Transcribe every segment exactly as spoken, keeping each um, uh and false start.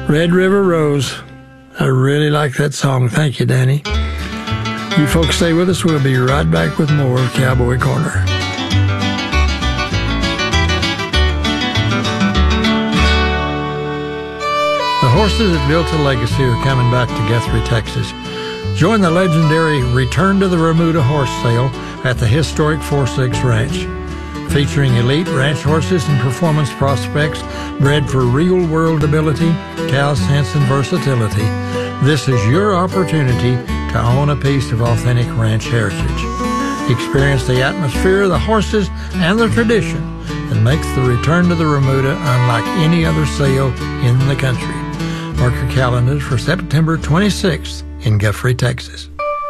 Red River Rose. I really like that song. Thank you, Danny. You folks stay with us. We'll be right back with more of Cowboy Corner. The horses that built a legacy are coming back to Guthrie, Texas. Join the legendary Return to the Remuda horse sale at the historic Four Six Ranch. Featuring elite ranch horses and performance prospects bred for real-world ability, cow sense, and versatility, this is your opportunity to own a piece of authentic ranch heritage. Experience the atmosphere, the horses, and the tradition that makes the Return to the Remuda unlike any other sale in the country. Mark your calendars for September twenty-sixth in Guthrie, Texas.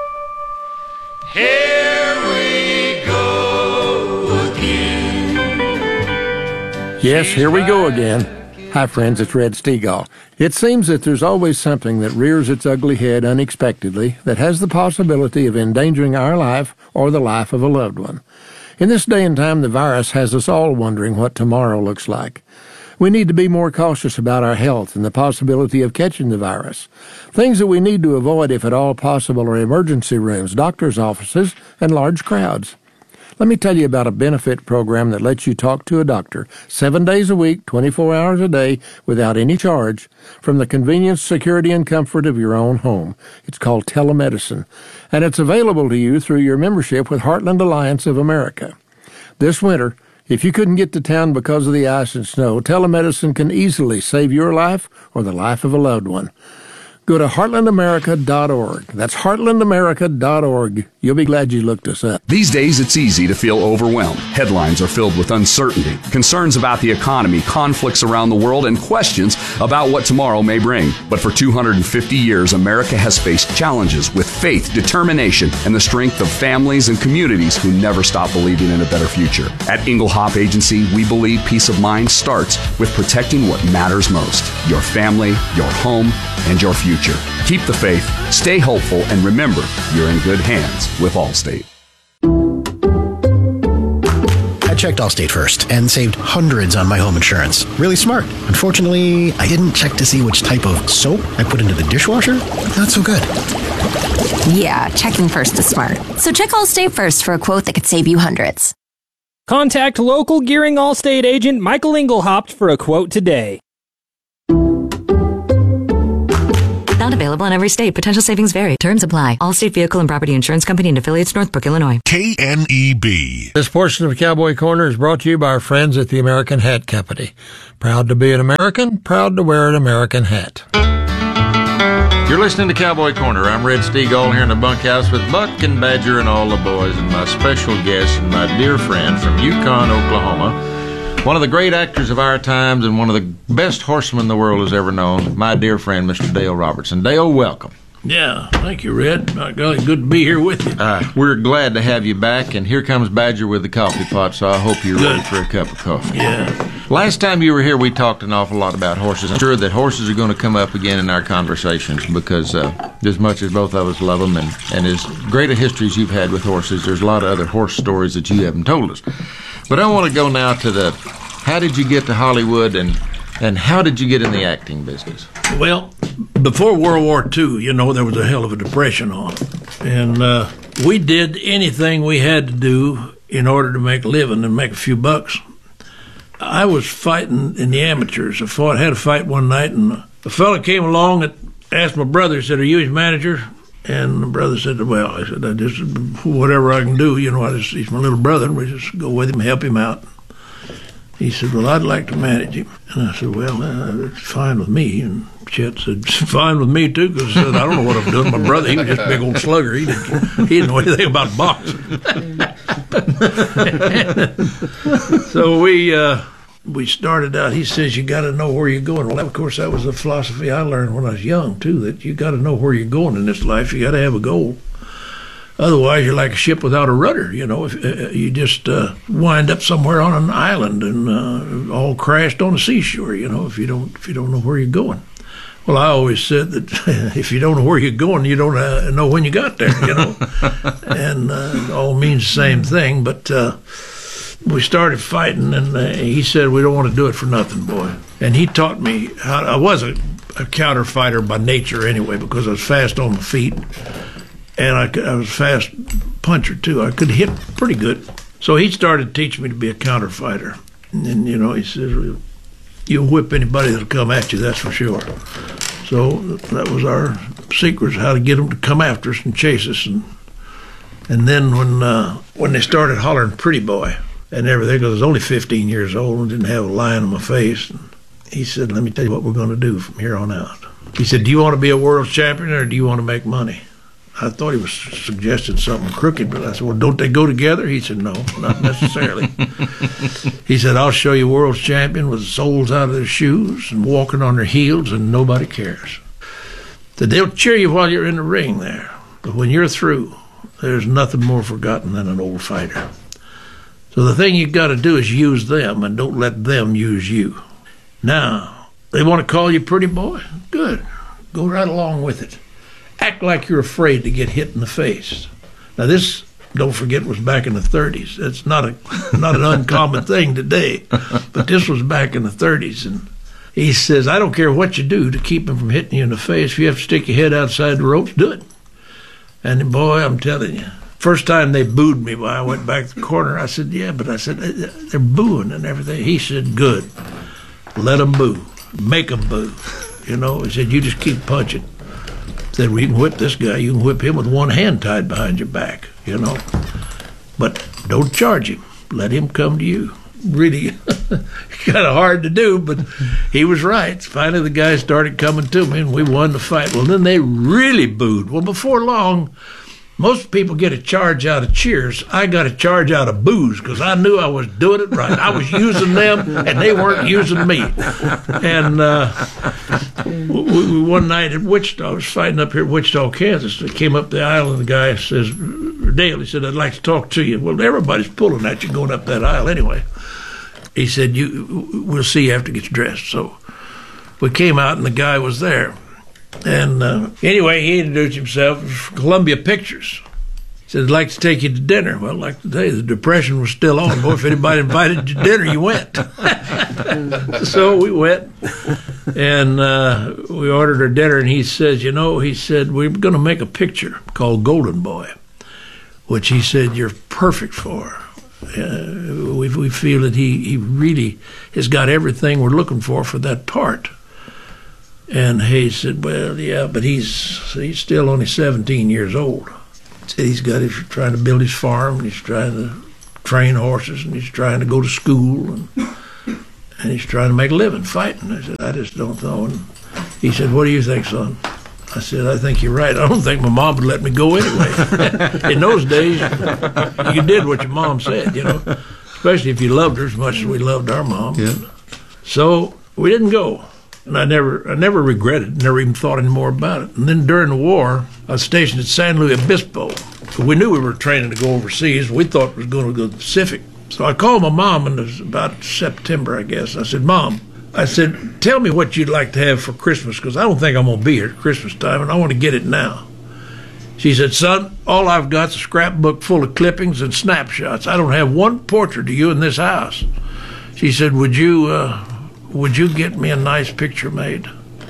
Here we go again. Yes, here we go again. Hi, friends, it's Red Stegall. It seems that there's always something that rears its ugly head unexpectedly that has the possibility of endangering our life or the life of a loved one. In this day and time, the virus has us all wondering what tomorrow looks like. We need to be more cautious about our health and the possibility of catching the virus. Things that we need to avoid, if at all possible, are emergency rooms, doctor's offices, and large crowds. Let me tell you about a benefit program that lets you talk to a doctor seven days a week, twenty-four hours a day, without any charge, from the convenience, security, and comfort of your own home. It's called telemedicine, and it's available to you through your membership with Heartland Alliance of America. This winter, if you couldn't get to town because of the ice and snow, telemedicine can easily save your life or the life of a loved one. Go to heartland america dot org. That's heartland america dot org. You'll be glad you looked us up. These days, it's easy to feel overwhelmed. Headlines are filled with uncertainty, concerns about the economy, conflicts around the world, and questions about what tomorrow may bring. But for two hundred fifty years, America has faced challenges with faith, determination, and the strength of families and communities who never stop believing in a better future. At Inglehop Agency, we believe peace of mind starts with protecting what matters most: your family, your home, and your future. Keep the faith, stay hopeful, and remember, you're in good hands with Allstate. I checked Allstate first and saved hundreds on my home insurance. Really smart. Unfortunately, I didn't check to see which type of soap I put into the dishwasher. Not so good. Yeah, checking first is smart. So check Allstate first for a quote that could save you hundreds. Contact local Gearing Allstate agent Michael Inglehop for a quote today. Not available in every state. Potential savings vary. Terms apply. Allstate Vehicle and Property Insurance Company and affiliates, Northbrook, Illinois. K N E B. This portion of Cowboy Corner is brought to you by our friends at the American Hat Company. Proud to be an American, proud to wear an American hat. You're listening to Cowboy Corner. I'm Red Stegall here in the bunkhouse with Buck and Badger and all the boys, and my special guest and my dear friend from Yukon, Oklahoma, one of the great actors of our times and one of the best horsemen the world has ever known, my dear friend, Mister Dale Robertson. Dale, welcome. Yeah, thank you, Red. Good to be here with you. Uh, we're glad to have you back, and here comes Badger with the coffee pot, so I hope you're Good. ready for a cup of coffee. Yeah. Last time you were here, we talked an awful lot about horses. I'm sure that horses are going to come up again in our conversations because uh, as much as both of us love them and, and as great a history as you've had with horses, there's a lot of other horse stories that you haven't told us. But I want to go now to the, how did you get to Hollywood and and how did you get in the acting business? Well, before World War Two, you know, there was a hell of a depression on. And uh, we did anything we had to do in order to make a living and make a few bucks. I was fighting in the amateurs. I fought, had a fight one night, and a fella came along and asked my brother, said, "Are you his manager?" And my brother said, "Well," I said, "I just, whatever I can do, you know, I just, he's my little brother, and we just go with him, help him out." He said, "Well, I'd like to manage him." And I said, "Well, uh, it's fine with me." And Chet said, "It's fine with me, too," because I said, "I don't know what I'm doing." My brother, he was just a big old slugger. He didn't, he didn't know anything about boxing. So we uh, we started out. He says, "You got to know where you're going." Well, of course, that was a philosophy I learned when I was young, too, that you got to know where you're going in this life. You got to have a goal. Otherwise, you're like a ship without a rudder. You know, if uh, you just uh, wind up somewhere on an island and uh, all crashed on the seashore. You know, if you don't if you don't know where you're going. Well, I always said that if you don't know where you're going, you don't uh, know when you got there. You know, and uh, it all means the same thing. But uh, we started fighting, and uh, he said, "We don't want to do it for nothing, boy." And he taught me how. I was a a counter fighter by nature anyway, because I was fast on my feet, and I, could, I was a fast puncher too. I could hit pretty good. So he started teaching me to be a counter fighter. And, and you know, he says, you'll whip anybody that'll come at you, that's for sure. So that was our secret, how to get them to come after us and chase us. And and then when uh, when they started hollering pretty boy and everything, because I was only fifteen years old and didn't have a line on my face, and he said, let me tell you what we're going to do from here on out. He said, do you want to be a world champion or do you want to make money? I thought he was suggesting something crooked, but I said, well, don't they go together? He said, no, not necessarily. He said, I'll show you world champion with soles out of their shoes and walking on their heels and nobody cares. That they'll cheer you while you're in the ring there, but when you're through, there's nothing more forgotten than an old fighter. So the thing you got to do is use them and don't let them use you. Now, they want to call you pretty boy? Good. Go right along with it. Act like you're afraid to get hit in the face. Now this, don't forget, was back in the thirties. It's not a not an uncommon thing today, but this was back in the thirties. And he says, I don't care what you do to keep him from hitting you in the face. If you have to stick your head outside the ropes, do it. And boy, I'm telling you, first time they booed me when I went back to the corner, I said, yeah, but I said, they're booing and everything. He said, good. Let them boo. Make them boo. You know, he said, you just keep punching. Said, well, you can whip this guy. You can whip him with one hand tied behind your back, you know. But don't charge him. Let him come to you. Really kind of hard to do, but he was right. Finally, the guys started coming to me, and we won the fight. Well, then they really booed. Well, before long, most people get a charge out of cheers. I got a charge out of boos because I knew I was doing it right. I was using them, and they weren't using me. And uh, we, we, one night at Wichita, I was fighting up here at Wichita, Kansas. I came up the aisle, and the guy says, Dale, he said, I'd like to talk to you. Well, everybody's pulling at you going up that aisle anyway. He said, "You, we'll see you after he gets dressed." So we came out, and the guy was there. And uh, anyway, he introduced himself as Columbia Pictures. He said, I'd like to take you to dinner. Well, like today, the Depression was still on. Boy, if anybody invited you to dinner, you went. So we went, and uh, we ordered our dinner, and he says, you know, he said, we're going to make a picture called Golden Boy, which he said you're perfect for. Uh, we, we feel that he, he really has got everything we're looking for for that part. And Hayes said, well, yeah, but he's he's still only seventeen years old. He said he's got, he's trying to build his farm, and he's trying to train horses, and he's trying to go to school, and and he's trying to make a living fighting. I said, I just don't know. And he said, what do you think, son? I said, I think you're right. I don't think my mom would let me go anyway. In those days, you did what your mom said, you know, especially if you loved her as much as we loved our mom. Yeah. So we didn't go. And I never I never regretted it, never even thought any more about it. And then during the war, I was stationed at San Luis Obispo. We knew we were training to go overseas. We thought we was going to go to the Pacific. So I called my mom, and it was about September, I guess. I said, Mom, I said, tell me what you'd like to have for Christmas, because I don't think I'm going to be here at Christmas time, and I want to get it now. She said, son, all I've got is a scrapbook full of clippings and snapshots. I don't have one portrait of you in this house. She said, would you... Uh, would you get me a nice picture made?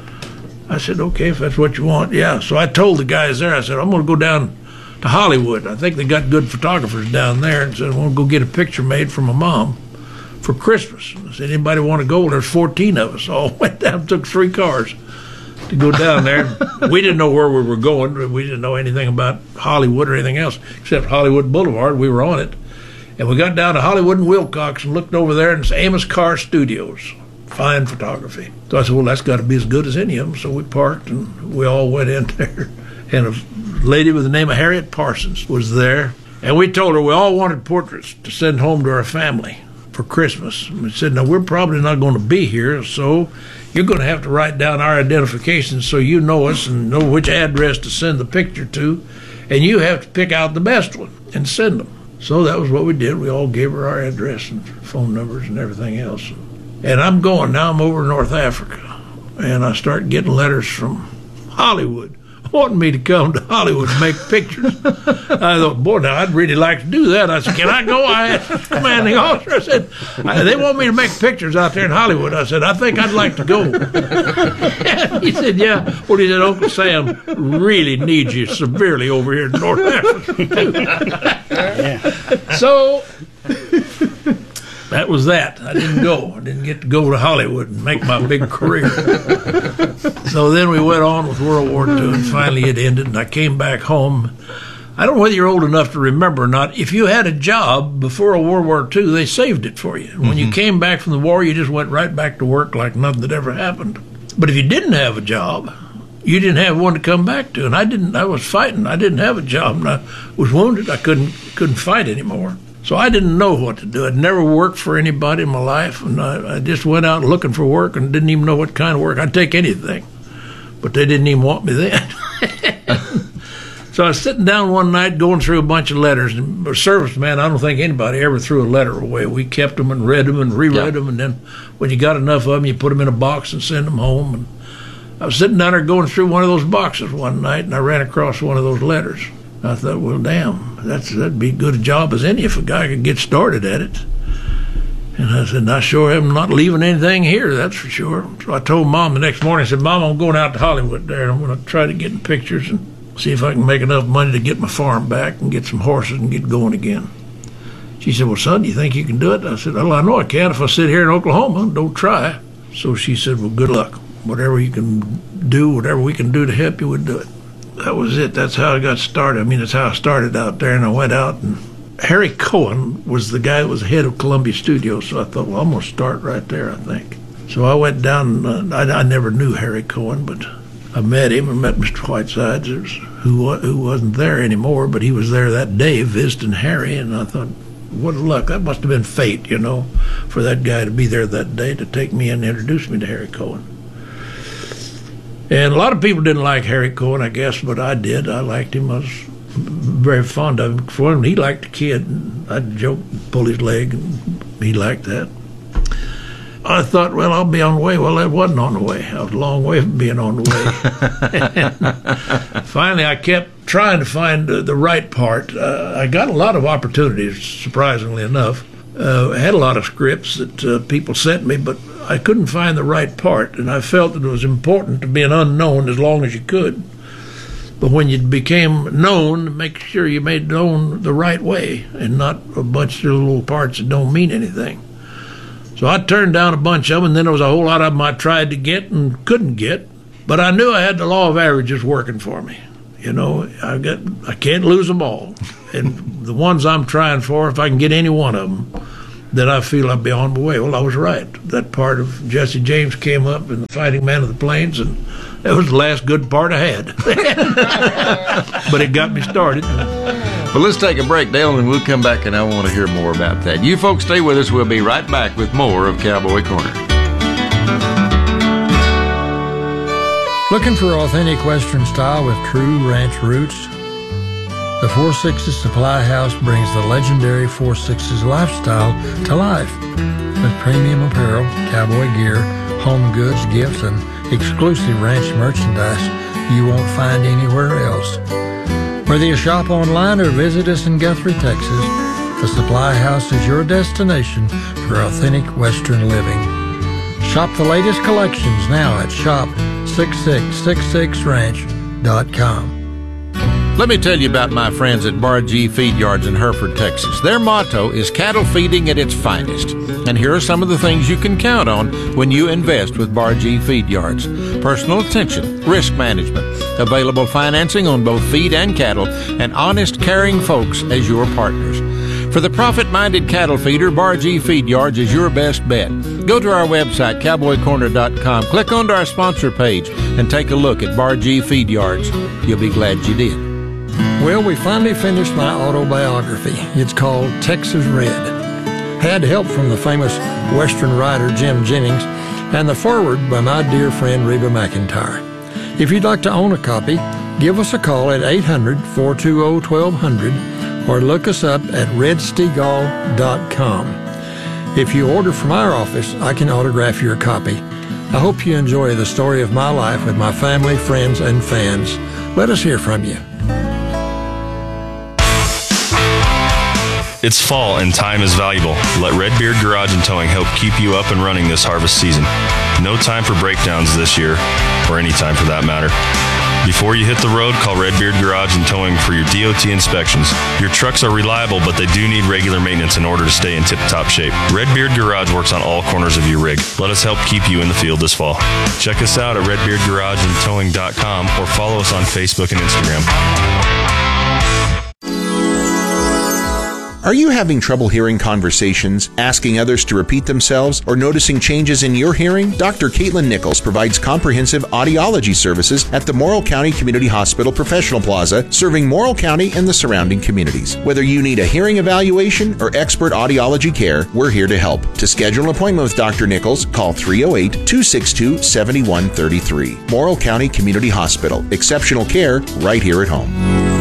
I said, okay, if that's what you want, yeah. So I told the guys there, I said, I'm going to go down to Hollywood. I think they got good photographers down there, and said, I want to go get a picture made for my mom for Christmas. I said, anybody want to go? There's fourteen of us. All went down, took three cars to go down there. We didn't know where we were going. We didn't know anything about Hollywood or anything else, except Hollywood Boulevard. We were on it. And we got down to Hollywood and Wilcox and looked over there, and it's Amos Carr Studios. Fine photography. So I said, well, that's got to be as good as any of them. So we parked, and we all went in there. And a lady with the name of Harriet Parsons was there. And we told her we all wanted portraits to send home to our family for Christmas. And we said, now, we're probably not going to be here, so you're going to have to write down our identifications so you know us and know which address to send the picture to. And you have to pick out the best one and send them. So that was what we did. We all gave her our address and phone numbers and everything else. And I'm going, now I'm over in North Africa, and I start getting letters from Hollywood. wanting me to come to Hollywood and make pictures. I thought, boy, now I'd really like to do that. I said, can I go? I asked the commanding officer. I said, they want me to make pictures out there in Hollywood. I said, I think I'd like to go. He said, yeah. Well, he said, Uncle Sam really needs you severely over here in North Africa, too. Yeah. So that was that. I didn't go. I didn't get to go to Hollywood and make my big career. So then we went on with World War Two, and finally it ended, and I came back home. I don't know whether you're old enough to remember or not. If you had a job before World War Two, they saved it for you. When mm-hmm. you came back from the war, you just went right back to work like nothing had ever happened. But if you didn't have a job, you didn't have one to come back to. And I didn't. I was fighting. I didn't have a job, and I was wounded. I couldn't couldn't fight anymore. So I didn't know what to do. I'd never worked for anybody in my life, and I, I just went out looking for work and didn't even know what kind of work. I'd take anything, but they didn't even want me then. So I was sitting down one night going through a bunch of letters. And a serviceman, I don't think anybody ever threw a letter away. We kept them and read them and reread yeah. them, and then when you got enough of them, you put them in a box and send them home. And I was sitting down there going through one of those boxes one night, and I ran across one of those letters. I thought, well, damn, that's, that'd be as good a job as any if a guy could get started at it. And I said, I sure am not leaving anything here, that's for sure. So I told Mom the next morning, I said, Mom, I'm going out to Hollywood there, and I'm going to try to get in pictures and see if I can make enough money to get my farm back and get some horses and get going again. She said, well, son, do you think you can do it? I said, well, I know I can if I sit here in Oklahoma. Don't try. So she said, well, good luck. Whatever you can do, whatever we can do to help you, we'll do it. That was it. That's how I got started. I mean, that's how I started out there, and I went out, and Harry Cohen was the guy that was head of Columbia Studios, so I thought, well, I'm going to start right there, I think. So I went down, uh, I, I never knew Harry Cohen, but I met him and met Mister Whitesides, who, who wasn't there anymore, but he was there that day visiting Harry, and I thought, what a luck. That must have been fate, you know, for that guy to be there that day to take me and introduce me to Harry Cohen. And a lot of people didn't like Harry Cohen, I guess, but I did. I liked him. I was very fond of him. For him, he liked the kid. I'd joke, pull his leg, and he liked that. I thought, well, I'll be on the way. Well, that wasn't on the way. I was a long way from being on the way. Finally, I kept trying to find uh, the right part. Uh, I got a lot of opportunities, surprisingly enough. Uh, I had a lot of scripts that uh, people sent me, but I couldn't find the right part, and I felt that it was important to be an unknown as long as you could. But when you became known, make sure you made known the right way and not a bunch of little parts that don't mean anything. So I turned down a bunch of them, and then there was a whole lot of them I tried to get and couldn't get. But I knew I had the law of averages working for me. You know, I got I can't lose them all. And the ones I'm trying for, if I can get any one of them, then I feel I'll be on my way. Well, I was right. That part of Jesse James came up in The Fighting Man of the Plains, and that was the last good part I had. But it got me started. Well, let's take a break, Dale, and we'll come back, and I want to hear more about that. You folks stay with us. We'll be right back with more of Cowboy Corner. Looking for authentic Western style with true ranch roots? The Four Sixes Supply House brings the legendary Four Sixes lifestyle to life with premium apparel, cowboy gear, home goods, gifts, and exclusive ranch merchandise you won't find anywhere else. Whether you shop online or visit us in Guthrie, Texas, the Supply House is your destination for authentic Western living. Shop the latest collections now at shop six six six six ranch dot com. Let me tell you about my friends at Bar G Feed Yards in Hereford, Texas. Their motto is cattle feeding at its finest. And here are some of the things you can count on when you invest with Bar G Feed Yards. Personal attention, risk management, available financing on both feed and cattle, and honest, caring folks as your partners. For the profit-minded cattle feeder, Bar G Feed Yards is your best bet. Go to our website, cowboy corner dot com, click onto our sponsor page, and take a look at Bar G Feed Yards. You'll be glad you did. Well, we finally finished my autobiography. It's called Texas Red. Had help from the famous Western writer Jim Jennings and the foreword by my dear friend Reba McEntire. If you'd like to own a copy, give us a call at eight hundred, four two zero, one two zero zero or look us up at red stegall dot com. If you order from our office, I can autograph your copy. I hope you enjoy the story of my life with my family, friends, and fans. Let us hear from you. It's fall and time is valuable. Let Redbeard Garage and Towing help keep you up and running this harvest season. No time for breakdowns this year, or any time for that matter. Before you hit the road, call Redbeard Garage and Towing for your D O T inspections. Your trucks are reliable, but they do need regular maintenance in order to stay in tip-top shape. Redbeard Garage works on all corners of your rig. Let us help keep you in the field this fall. Check us out at redbeard garage and towing dot com or follow us on Facebook and Instagram. Are you having trouble hearing conversations, asking others to repeat themselves, or noticing changes in your hearing? Doctor Caitlin Nichols provides comprehensive audiology services at the Morrill County Community Hospital Professional Plaza, serving Morrill County and the surrounding communities. Whether you need a hearing evaluation or expert audiology care, we're here to help. To schedule an appointment with Doctor Nichols, call three oh eight, two six two, seven one three three. Morrill County Community Hospital. Exceptional care right here at home.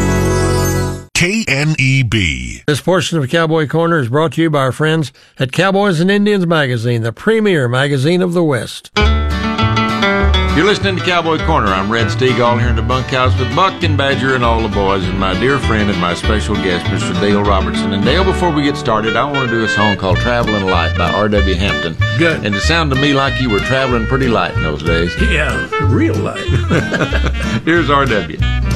K N E B. This portion of Cowboy Corner is brought to you by our friends at Cowboys and Indians Magazine, the premier magazine of the West. You're listening to Cowboy Corner. I'm Red Stegall here in the bunkhouse with Buck and Badger and all the boys and my dear friend and my special guest, Mister Dale Robertson. And Dale, before we get started, I want to do a song called Traveling Light by R W Hampton. Good. And it sounded to me like you were traveling pretty light in those days. Yeah, real light. Here's R W.